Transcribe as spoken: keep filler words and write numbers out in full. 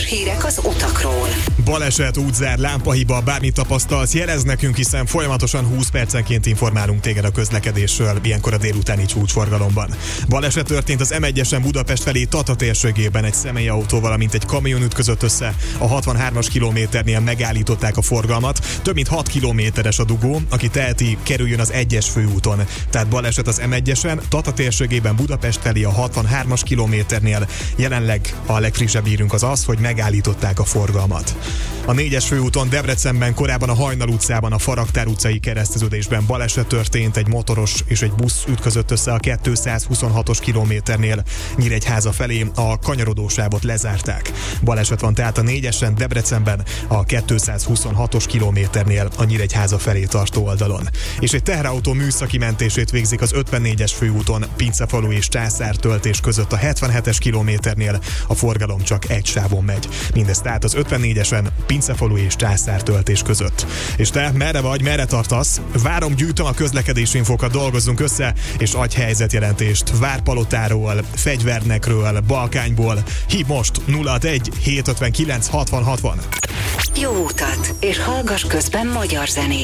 Friss hírek az utakról. Baleset, útzár, lámpahiba, bármit tapasztalsz, jelezd nekünk, hiszen folyamatosan húsz percenként informálunk téged a közlekedésről, ilyenkor a délutáni csúcsforgalomban. Baleset történt az em egyesen Budapest felé Tata térségében, egy személyautó, valamint egy kamion ütközött össze. A hatvanhármas kilométernél megállították a forgalmat. Több mint hat kilométeres a dugó, aki teheti, kerüljön az egyes főúton. Tehát baleset az em egyesen Tata térségében Budapest felé a hatvanhármas kilométernél. Jelenleg a legfrissebb hírünk az az, hogy megállították a forgalmat. A négyes főúton Debrecenben korábban a Hajnal utcában a Faraktár utcai kereszteződésben baleset történt, egy motoros és egy busz ütközött össze a kétszázhuszonhatos kilométernél. Nyíregyháza felé a kanyarodósávot lezárták. Baleset van tehát a négyesen Debrecenben a kétszázhuszonhatos kilométernél a Nyíregyháza felé tartó oldalon. És egy teherautó műszaki mentését végzik az ötvennégyes főúton Pincefalu és Császártöltés között a hetvenhetes kilométernél, a forgalom csak egy sávon megy. Mindez tehát az ötvennégyesen Pincefalu és Császártöltés között. És te merre vagy, merre tartasz? Várom, gyűjtöm a közlekedési infokat, dolgozzunk össze, és adj helyzetjelentést Várpalotáról, Fegyvernekről, Balkányból. Hív most nulla hatvanegy hétszázötvenkilenc hatvan hatvan. Jó utat, és hallgass közben magyar zenét.